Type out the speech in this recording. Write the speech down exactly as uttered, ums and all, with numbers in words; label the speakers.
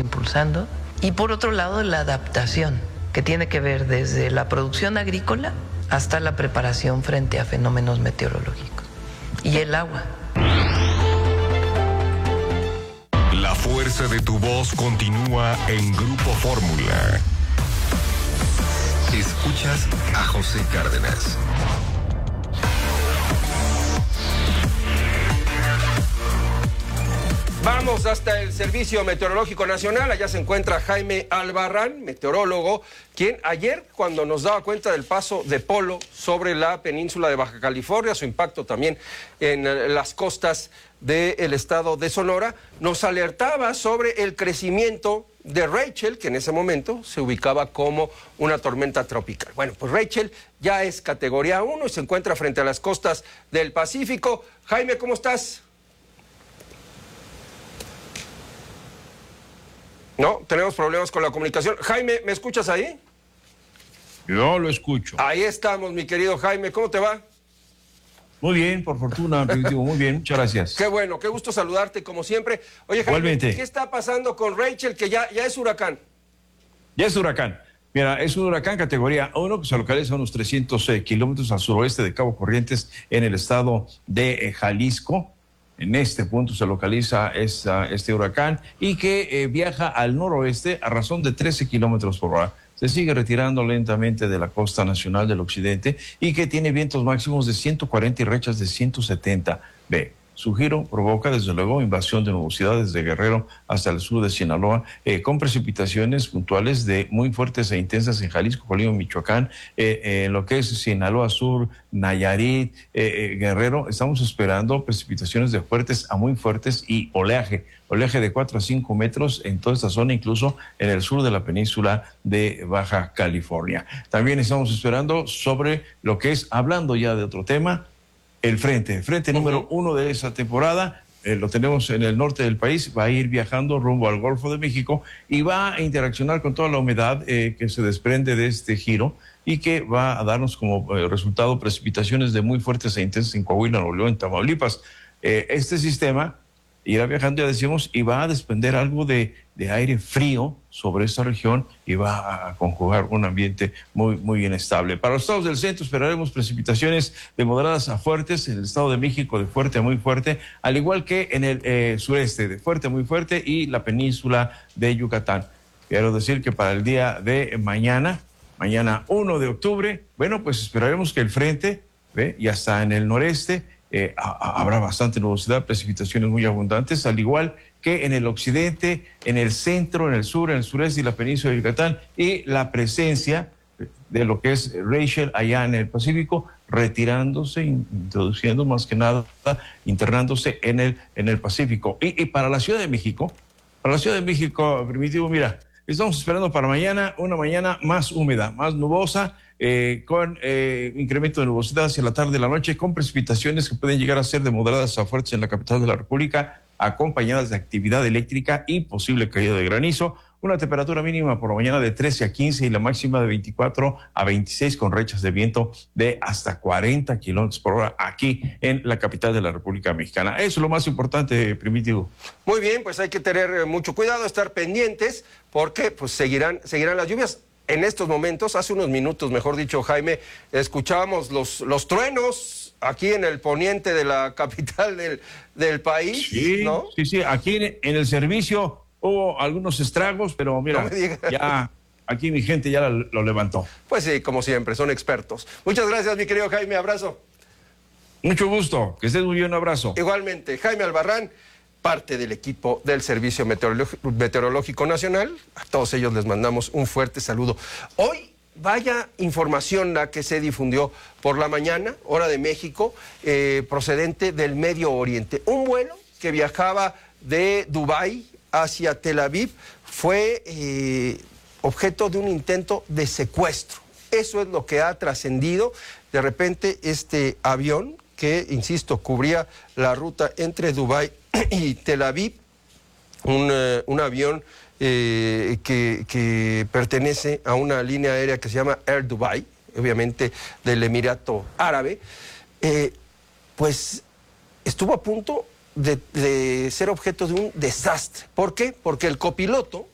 Speaker 1: impulsando. Y por otro lado, la adaptación, que tiene que ver desde la producción agrícola hasta la preparación frente a fenómenos meteorológicos. Y el agua.
Speaker 2: La fuerza de tu voz continúa en Grupo Fórmula. Escuchas a José Cárdenas.
Speaker 3: Vamos hasta el Servicio Meteorológico Nacional. Allá se encuentra Jaime Albarrán, meteorólogo, quien ayer, cuando nos daba cuenta del paso de Polo sobre la península de Baja California, su impacto también en las costas del estado de Sonora, nos alertaba sobre el crecimiento de Rachel, que en ese momento se ubicaba como una tormenta tropical. Bueno, pues Rachel ya es categoría uno y se encuentra frente a las costas del Pacífico. Jaime, ¿cómo estás? No, tenemos problemas con la comunicación. Jaime, ¿me escuchas ahí?
Speaker 4: Yo lo escucho.
Speaker 3: Ahí estamos, mi querido Jaime. ¿Cómo te va?
Speaker 4: Muy bien, por fortuna, Primitivo. Muy bien, muchas gracias.
Speaker 3: Qué bueno, qué gusto saludarte como siempre. Oye, Jaime,
Speaker 4: Igualmente.
Speaker 3: ¿qué está pasando con Rachel, que ya, ya es huracán?
Speaker 4: Ya es huracán. Mira, es un huracán categoría uno que se localiza a unos trescientos eh, kilómetros al suroeste de Cabo Corrientes en el estado de eh, Jalisco. En este punto se localiza esta, este huracán y que eh, viaja al noroeste a razón de trece kilómetros por hora. Se sigue retirando lentamente de la costa nacional del occidente y que tiene vientos máximos de ciento cuarenta y rachas de ciento setenta. Ve, su giro provoca desde luego invasión de nubosidad desde Guerrero hasta el sur de Sinaloa, eh, con precipitaciones puntuales de muy fuertes e intensas en Jalisco, Colima, Michoacán, eh, eh, en lo que es Sinaloa Sur, Nayarit, eh, eh, Guerrero. Estamos esperando precipitaciones de fuertes a muy fuertes y oleaje, oleaje de cuatro a cinco metros en toda esta zona, incluso en el sur de la península de Baja California. También estamos esperando sobre lo que es, hablando ya de otro tema, el frente, el frente número uno de esa temporada, eh, lo tenemos en el norte del país, va a ir viajando rumbo al Golfo de México y va a interaccionar con toda la humedad eh, que se desprende de este giro y que va a darnos como eh, resultado precipitaciones de muy fuertes e intensas en Coahuila, Nuevo León, en Tamaulipas. Eh, este sistema irá viajando, ya decimos, y va a desprender algo de, de aire frío sobre esta región y va a conjugar un ambiente muy, muy inestable. Para los estados del centro esperaremos precipitaciones de moderadas a fuertes, en el estado de México de fuerte a muy fuerte, al igual que en el eh, sureste de fuerte a muy fuerte y la península de Yucatán. Quiero decir que para el día de mañana, mañana uno de octubre, bueno, pues esperaremos que el frente, ¿ve? Y hasta en el noreste, Eh, a, a, habrá bastante nubosidad, precipitaciones muy abundantes, al igual que en el occidente, en el centro, en el sur, en el sureste y la península de Yucatán, y la presencia de lo que es Rachel allá en el Pacífico, retirándose, introduciendo más que nada, internándose en el, en el Pacífico. Y, y para la Ciudad de México, para la Ciudad de México, Primitivo, mira, estamos esperando para mañana una mañana más húmeda, más nubosa, Eh, con eh, incremento de nubosidad hacia la tarde y la noche, con precipitaciones que pueden llegar a ser de moderadas a fuertes en la capital de la República, acompañadas de actividad eléctrica y posible caída de granizo. Una temperatura mínima por la mañana de trece a quince y la máxima de veinticuatro a veintiséis, con rachas de viento de hasta cuarenta kilómetros por hora aquí en la capital de la República Mexicana. Eso es lo más importante, Primitivo.
Speaker 3: Muy bien, pues hay que tener mucho cuidado, estar pendientes, porque pues seguirán, seguirán las lluvias. En estos momentos, hace unos minutos, mejor dicho, Jaime, escuchábamos los, los truenos aquí en el poniente de la capital del, del país,
Speaker 4: sí,
Speaker 3: ¿no?
Speaker 4: Sí, sí, aquí en, en el servicio hubo algunos estragos, pero mira,
Speaker 3: no me digas.
Speaker 4: Ya aquí mi gente ya lo, lo levantó.
Speaker 3: Pues sí, como siempre, son expertos. Muchas gracias, mi querido Jaime, abrazo.
Speaker 4: Mucho gusto, que estés muy bien, un abrazo.
Speaker 3: Igualmente, Jaime Albarrán, parte del equipo del Servicio Meteorológico, Meteorológico Nacional. A todos ellos les mandamos un fuerte saludo. Hoy, vaya información la que se difundió por la mañana, hora de México, eh, procedente del Medio Oriente. Un vuelo que viajaba de Dubái hacia Tel Aviv fue eh, objeto de un intento de secuestro. Eso es lo que ha trascendido. De repente, este avión, que, insisto, cubría la ruta entre Dubái y Tel Aviv, un, uh, un avión eh, que, que pertenece a una línea aérea que se llama Air Dubai, obviamente del Emirato Árabe, eh, pues estuvo a punto de, de ser objeto de un desastre. ¿Por qué? Porque el copiloto